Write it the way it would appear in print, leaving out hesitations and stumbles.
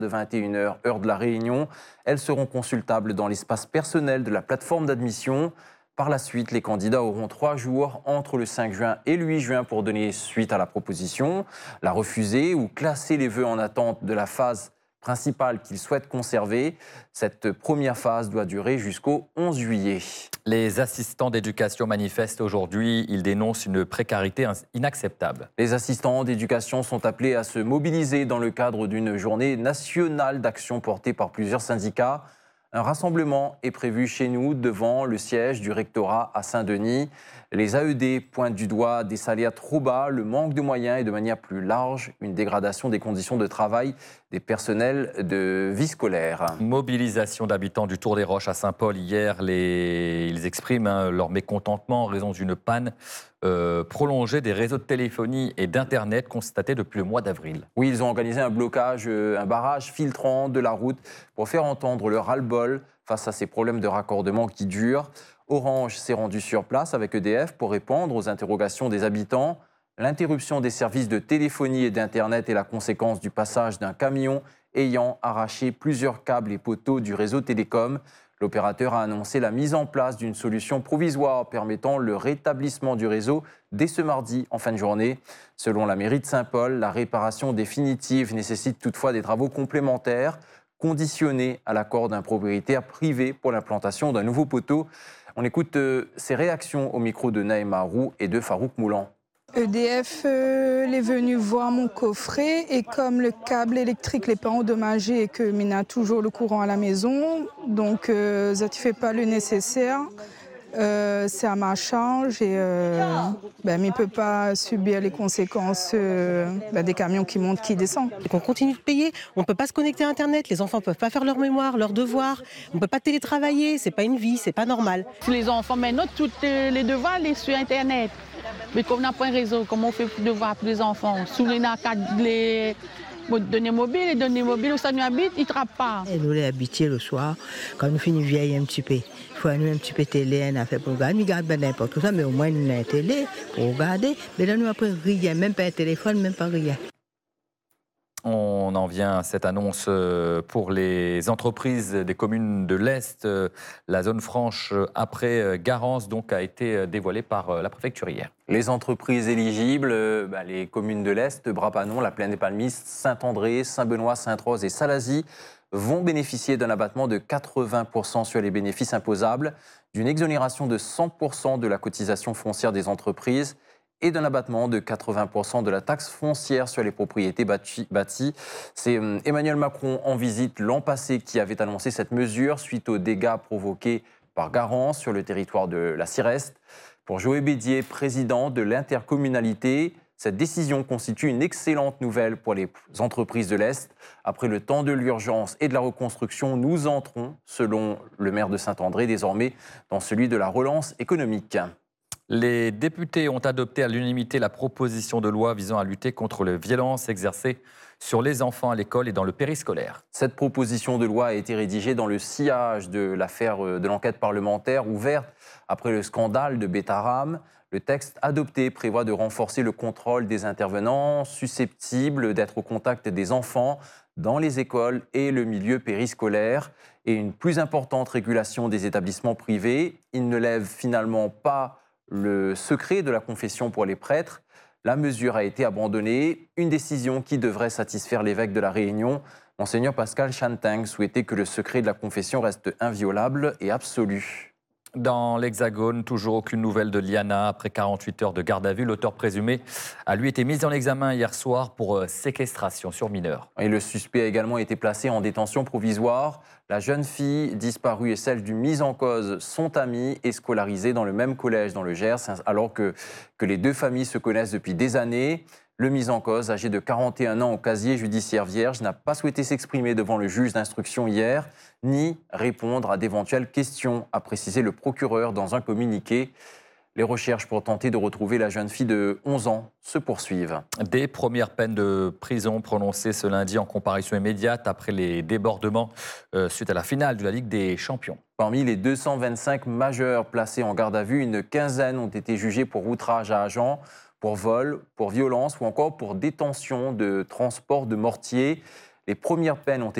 de 21h, heure de la Réunion. Elles seront consultables dans l'espace personnel de la plateforme d'admission. Par la suite, les candidats auront 3 jours entre le 5 juin et le 8 juin pour donner suite à la proposition, la refuser ou classer les vœux en attente de la phase principale qu'ils souhaitent conserver. Cette première phase doit durer jusqu'au 11 juillet. Les assistants d'éducation manifestent aujourd'hui. Ils dénoncent une précarité inacceptable. Les assistants d'éducation sont appelés à se mobiliser dans le cadre d'une journée nationale d'action portée par plusieurs syndicats. Un rassemblement est prévu chez nous devant le siège du rectorat à Saint-Denis. Les AED pointent du doigt des salaires trop bas, le manque de moyens et de manière plus large, une dégradation des conditions de travail des personnels de vie scolaire. Mobilisation d'habitants du Tour des Roches à Saint-Paul hier. Ils expriment leur mécontentement en raison d'une panne prolongée des réseaux de téléphonie et d'Internet constatée depuis le mois d'avril. Oui, ils ont organisé un blocage, un barrage filtrant de la route pour faire entendre leur ras-le-bol face à ces problèmes de raccordement qui durent. Orange s'est rendu sur place avec EDF pour répondre aux interrogations des habitants. L'interruption des services de téléphonie et d'Internet est la conséquence du passage d'un camion ayant arraché plusieurs câbles et poteaux du réseau télécom. L'opérateur a annoncé la mise en place d'une solution provisoire permettant le rétablissement du réseau dès ce mardi en fin de journée. Selon la mairie de Saint-Paul, la réparation définitive nécessite toutefois des travaux complémentaires conditionnés à l'accord d'un propriétaire privé pour l'implantation d'un nouveau poteau. On écoute ces réactions au micro de Naïma Roux et de Farouk Moulan. EDF est venu voir mon coffret et comme le câble électrique n'est pas endommagé et que Mina a toujours le courant à la maison, donc ça ne fait pas le nécessaire. C'est à ma charge et il ne peut pas subir les conséquences des camions qui montent, qui descendent. On continue de payer, on ne peut pas se connecter à Internet, les enfants ne peuvent pas faire leur mémoire, leurs devoirs, on ne peut pas télétravailler, c'est pas une vie, c'est pas normal. Les enfants, maintenant, tous les devoirs, les sur Internet. Mais comme on n'a pas un réseau, comment on fait pour devoir pour les enfants? Sous les données mobiles, les données mobiles où ça nous habite, ils ne trappent pas. Et nous les habitués le soir, quand nous finissons vieillir un petit peu. Il faut nous un petit peu télé, on a fait pour regarder. Nous gardons n'importe quoi, mais au moins nous avons une télé pour regarder. Mais là, nous après rien, même pas un téléphone, même pas rien. On en vient à cette annonce pour les entreprises des communes de l'Est. La zone franche après Garance donc, a été dévoilée par la préfecture hier. Les entreprises éligibles, les communes de l'Est, Brapanon, la Plaine des Palmistes, Saint-André, Saint-Benoît, Sainte-Rose et Salazie vont bénéficier d'un abattement de 80% sur les bénéfices imposables, d'une exonération de 100% de la cotisation foncière des entreprises et d'un abattement de 80% de la taxe foncière sur les propriétés bâties. C'est Emmanuel Macron en visite l'an passé qui avait annoncé cette mesure suite aux dégâts provoqués par Garance sur le territoire de la Sireste. Pour Joël Bédier, président de l'intercommunalité, cette décision constitue une excellente nouvelle pour les entreprises de l'Est. Après le temps de l'urgence et de la reconstruction, nous entrons, selon le maire de Saint-André, désormais dans celui de la relance économique. Les députés ont adopté à l'unanimité la proposition de loi visant à lutter contre les violences exercées sur les enfants à l'école et dans le périscolaire. Cette proposition de loi a été rédigée dans le sillage de l'affaire de l'enquête parlementaire ouverte après le scandale de Betaram. Le texte adopté prévoit de renforcer le contrôle des intervenants susceptibles d'être au contact des enfants dans les écoles et le milieu périscolaire et une plus importante régulation des établissements privés. Il ne lève finalement pas le secret de la confession pour les prêtres. La mesure a été abandonnée, une décision qui devrait satisfaire l'évêque de la Réunion. Monseigneur Pascal Chantang souhaitait que le secret de la confession reste inviolable et absolu. Dans l'Hexagone, toujours aucune nouvelle de Liana. Après 48 heures de garde à vue, l'auteur présumé a lui été mis en examen hier soir pour séquestration sur mineur. Et le suspect a également été placé en détention provisoire. La jeune fille disparue et celle du mis en cause sont amies et scolarisées dans le même collège dans le Gers, alors que les deux familles se connaissent depuis des années. Le mis en cause, âgé de 41 ans au casier judiciaire vierge, n'a pas souhaité s'exprimer devant le juge d'instruction hier, ni répondre à d'éventuelles questions, a précisé le procureur dans un communiqué. Les recherches pour tenter de retrouver la jeune fille de 11 ans se poursuivent. Des premières peines de prison prononcées ce lundi en comparution immédiate après les débordements suite à la finale de la Ligue des Champions. Parmi les 225 majeurs placés en garde à vue, une quinzaine ont été jugés pour outrage à agent, pour vol, pour violence ou encore pour détention de transport de mortier. Les premières peines ont